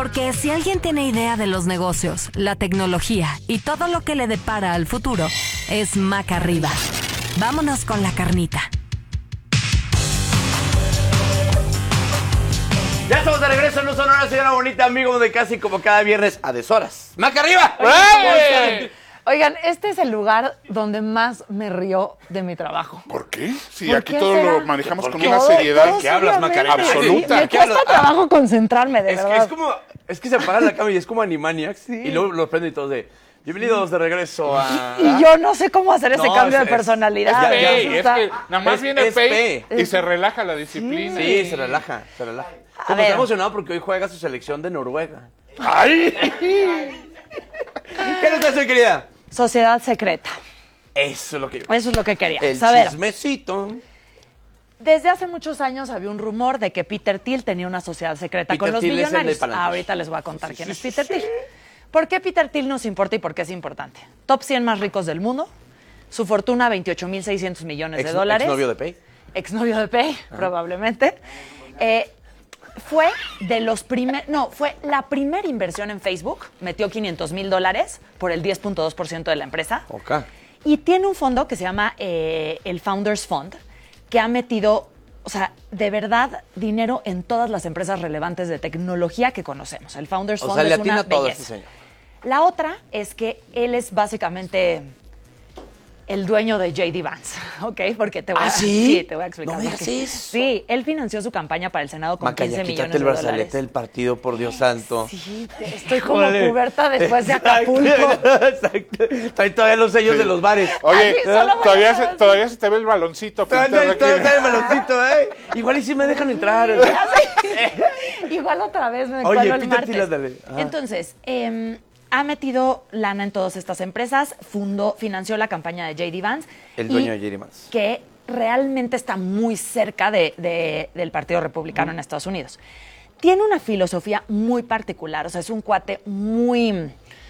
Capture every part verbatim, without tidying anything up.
Porque si alguien tiene idea de los negocios, la tecnología y todo lo que le depara al futuro, es Maca Arriba. Vámonos con la carnita. Ya estamos de regreso en un Sonora, señora bonita, amigos de casi como cada viernes a deshoras. ¡Maca Arriba! ¡Hey! Oigan, este es el lugar donde más me río de mi trabajo. ¿Por qué? Si ¿Por aquí qué todo será? lo manejamos con qué? una Todo- seriedad. todo ¿Qué hablas, seriamente. Macarena? Absoluta. Me ¿Qué cuesta hablas? trabajo concentrarme, de Es que verdad. es como, es que se apaga la cámara y es como Animaniacs. Y luego los prenden y todos de, bienvenidos de regreso a... Y yo no sé cómo hacer ese No, cambio es- de es- personalidad. es Pay, Eso es está- que nada más Es- viene es Pay Pay. y se relaja la disciplina. Sí, se relaja, se relaja. A Como ver. está emocionado porque hoy juega su selección de Noruega. ¡Ay! ¿Qué nos hace, querida? Sociedad secreta. Eso es lo que yo... Eso es lo que quería El saber. chismecito. Desde hace muchos años había un rumor de que Peter Thiel tenía una sociedad secreta Peter con los Thiel es el de millonarios. Palantir. Ahorita les voy a contar quién es Peter Thiel. ¿Por qué Peter Thiel nos importa y por qué es importante? Top cien más ricos del mundo. Su fortuna, veintiocho mil seiscientos millones Ex- de dólares. exnovio de Pay. Exnovio de Pay, probablemente. Eh, fue de los primeros, no, fue la primera inversión en Facebook. Metió quinientos mil dólares por el diez punto dos por ciento de la empresa. Ok. Y tiene un fondo que se llama eh, el Founders Fund, que ha metido, o sea, de verdad, dinero en todas las empresas relevantes de tecnología que conocemos. El Founders O Fund sea, le es una atina a todo belleza. este señor. La otra es que él es básicamente el dueño de J D Vance, ¿ok? Porque te voy a, ¿Ah, sí? te voy a explicar. No me por digas qué. eso. Sí, él financió su campaña para el Senado con Maca, quince ya millones quítate el de brazalete dólares. del partido, por Dios santo. Sí, te- estoy como Híjole. cubierta después de Exacto, Acapulco. Exacto. Trae todavía los sellos de los bares. Oye, Ay, solo me todavía dejas. se, todavía se te ve el baloncito. Todavía pintado todavía aquí. trae el baloncito, ¿eh? Igual y si me dejan entrar. Igual otra vez me Oye, cuelo el Peter martes. Thiel, ándale. Ajá. Entonces, eh, ha metido lana en todas estas empresas, fundó, financió la campaña de J D Vance. El y dueño de J D Vance. Que realmente está muy cerca de, de- del Partido Republicano en Estados Unidos. Tiene una filosofía muy particular, o sea, es un cuate muy...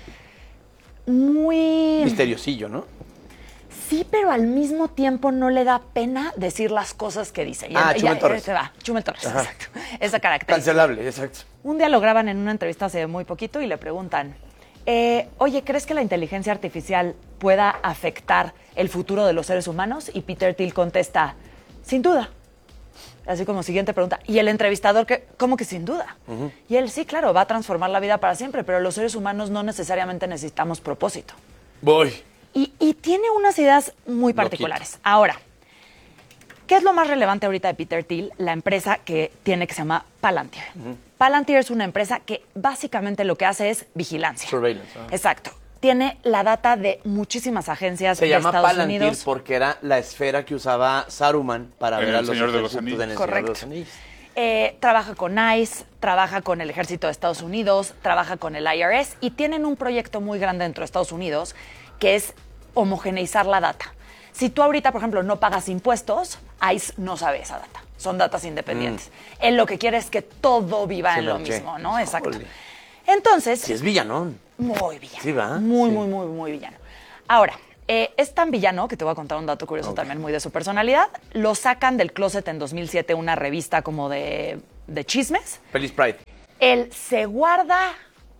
Muy... Misteriosillo, ¿no? Sí, pero al mismo tiempo no le da pena decir las cosas que dice. Y Ah, él- Chumel ya- Torres. Se va, Chumel Torres, exacto. Esa característica. Cancelable, exacto. Un día lo graban en una entrevista hace muy poquito y le preguntan, eh, oye, ¿crees que la inteligencia artificial pueda afectar el futuro de los seres humanos? Y Peter Thiel contesta, sin duda. Así como siguiente pregunta. Y el entrevistador, que, ¿cómo que sin duda? Y él, sí, claro, va a transformar la vida para siempre, pero los seres humanos no necesariamente necesitamos propósito. Voy. Y, y tiene unas ideas muy particulares. Ahora, ¿qué es lo más relevante ahorita de Peter Thiel? La empresa que tiene que se llama Palantir. Palantir es una empresa que básicamente lo que hace es vigilancia. Surveillance, ah. Exacto. Tiene la data de muchísimas agencias Se de llama Estados Palantir Unidos. porque era la esfera que usaba Saruman para En ver El a los Señor de los ejércitos Anillos. en El Correcto. Señor de los Anillos. Eh, trabaja con ICE, trabaja con el ejército de Estados Unidos, trabaja con el I R S y tienen un proyecto muy grande dentro de Estados Unidos que es homogeneizar la data. Si tú ahorita, por ejemplo, no pagas impuestos, ICE no sabe esa data. Son datas independientes. Él lo que quiere es que todo viva Se en lo bloquee. mismo, ¿no? Exacto. Híjole. Entonces, Si es villanón. muy villano. Sí, ¿va? Muy, Sí. muy, muy, muy villano. Ahora, eh, es tan villano que te voy a contar un dato curioso también muy de su personalidad. Lo sacan del closet en dos mil siete, una revista como de, de chismes. Feliz Pride. Él se guarda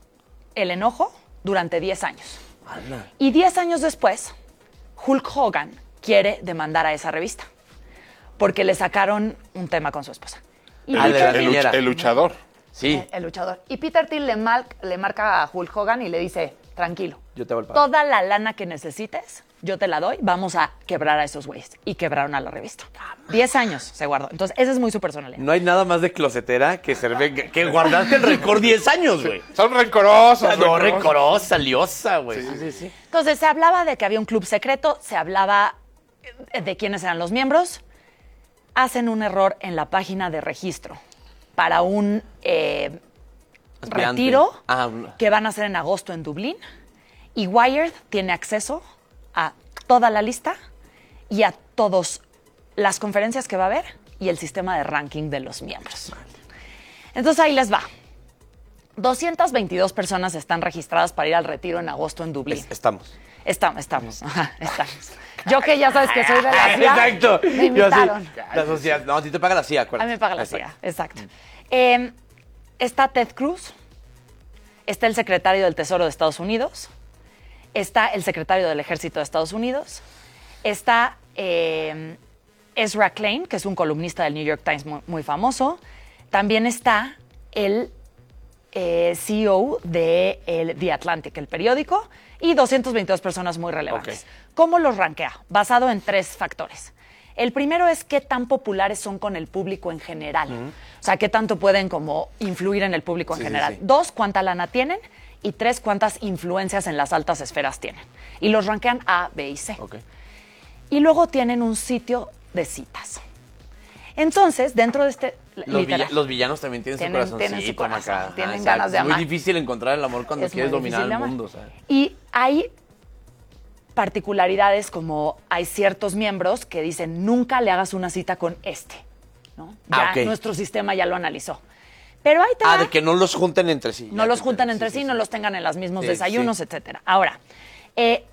el enojo durante diez años. Ala. Y diez años después, Hulk Hogan quiere demandar a esa revista porque le sacaron un tema con su esposa. Y Ah, de Peter la El, niñera. luch- el luchador. Sí. el, el luchador. Y Peter Thiel le, mal- le marca a Hulk Hogan y le dice, tranquilo, Yo te hago el pago. toda la lana que necesites, yo te la doy, vamos a quebrar a esos güeyes. Y quebraron a la revista. Diez años se guardó. Entonces, esa es muy su personalidad. No hay nada más de closetera que ser que, que guardaste el récord diez años, güey. Son rencorosos. No, rencorosos. rencorosa, liosa, güey. Sí, sí, sí. Entonces, se hablaba de que había un club secreto, se hablaba eh, de quiénes eran los miembros. Hacen un error en la página de registro para un eh, Aspirante. retiro Ah, un- que van a hacer en agosto en Dublín. Y Wired tiene acceso a toda la lista y a todas las conferencias que va a haber y el sistema de ranking de los miembros. Entonces ahí les va. doscientas veintidós personas están registradas para ir al retiro en agosto en Dublín. Es- estamos. Estamos, estamos, ajá, estamos. Yo que ya sabes que soy de la C I A, Exacto. me Yo así, invitaron. la sociedad. No, a ti te paga la C I A, A acuérdate. mí me paga la C I A, Exacto. exacto. Eh, está Ted Cruz, está el secretario del Tesoro de Estados Unidos, está el secretario del Ejército de Estados Unidos, está eh, Ezra Klein, que es un columnista del New York Times muy, muy famoso, también está el eh, C E O de el The Atlantic, el periódico, y doscientas veintidós personas muy relevantes. Okay. ¿Cómo los rankea? Basado en tres factores. El primero es qué tan populares son con el público en general. Uh-huh. O sea, qué tanto pueden como influir en el público en sí, general. Sí, sí. Dos, cuánta lana tienen. Y tres, cuántas influencias en las altas esferas tienen. Y los rankean A, B y C. Okay. Y luego tienen un sitio de citas. Entonces, dentro de este... Los, literal, villa, los villanos también tienen, tienen, su tienen su corazoncito, corazón, Maca. tienen Ajá, ganas de Es amar. muy difícil encontrar el amor cuando Es quieres muy dominar difícil de el amar. mundo. ¿Sabes? Y hay particularidades como hay ciertos miembros que dicen nunca le hagas una cita con este, ¿no? Ya Ah, okay. nuestro sistema ya lo analizó. Pero ahí te Ah, va. de que no los junten entre sí. No Ya los te juntan entendí. entre Sí, sí, sí, no sí. los tengan en los mismos Sí, desayunos, sí. etcétera. Ahora, eh,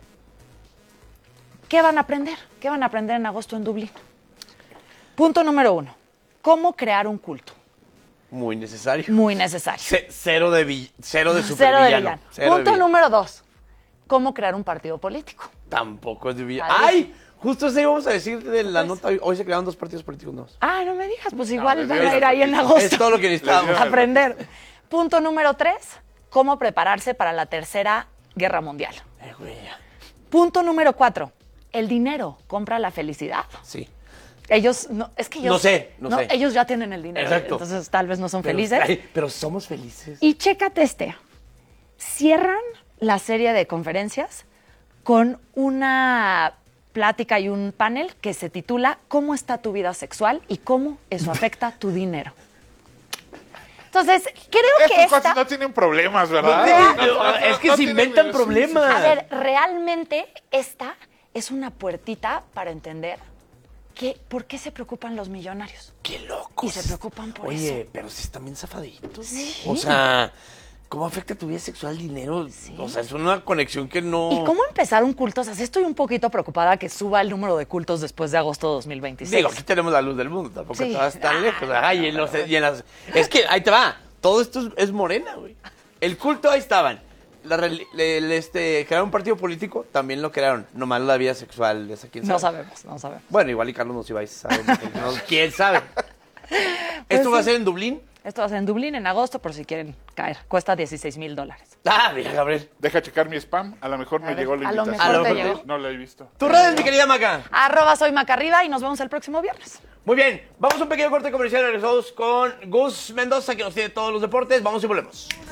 ¿qué van a aprender? ¿Qué van a aprender en agosto en Dublín? Punto número uno. ¿Cómo crear un culto? Muy necesario. Muy necesario. C- cero de vi- cero de Cero de supervillano. villano. Cero de Punto villano. número dos. ¿Cómo crear un partido político? Tampoco es de villano. Padre. ¡Ay! Justo eso íbamos a decir de la Pues- nota. Hoy se crearon dos partidos políticos nuevos. Ah, no me digas, pues igual les van dio a ir la ahí en noticia. agosto. Es todo lo que necesitábamos. Les dio- Aprender. Punto número tres, cómo prepararse para la tercera guerra mundial. Eh, güey, ya. Punto número cuatro, el dinero compra la felicidad. Sí. Ellos, no, es que ellos... No sé, no sé. Ellos ya tienen el dinero, Exacto. entonces tal vez no son Pero, felices. ay, pero somos felices. Y chécate este, cierran la serie de conferencias con una plática y un panel que se titula ¿Cómo está tu vida sexual y cómo eso afecta tu dinero? Entonces, creo que Estos cuates esta... no tienen problemas, ¿verdad? No, no, es que se tienen- inventan sí, problemas. A ver, realmente esta es una puertita para entender que, por qué se preocupan los millonarios. ¡Qué locos! Y se preocupan por Oye, eso. pero si están bien zafaditos. Sí. O sea, ¿cómo afecta tu vida sexual el dinero? O sea, es una conexión que no... ¿Y cómo empezar un culto? O sea, sí estoy un poquito preocupada que suba el número de cultos después de agosto de dos mil veintiséis. Digo, aquí tenemos la luz del mundo, tampoco Sí. te vas tan Ah, lejos. Ajá, y en los- y en las- es que, ahí te va, todo esto es, es morena, güey. El culto, ahí estaban. La, reli- le- le- este, crearon un partido político, también lo crearon. Nomás la vida sexual, esa quién sabe. No sabemos, no sabemos. Bueno, igual y Carlos nos iba a saber. No, ¿quién sabe? ¿Esto va a sí. ser en Dublín? Esto va a ser en Dublín en agosto por si quieren caer. Cuesta dieciséis mil dólares. Ah, mira, Gabriel. Deja checar mi spam. A lo mejor me ver, llegó la a lo invitación. mejor te No, llegó. No la he visto. Tus redes, mi querida Maca. Arroba soy Macarriba y nos vemos el próximo viernes. Muy bien, vamos a un pequeño corte comercial. Regresamos con Gus Mendoza, que nos tiene todos los deportes. Vamos y volvemos.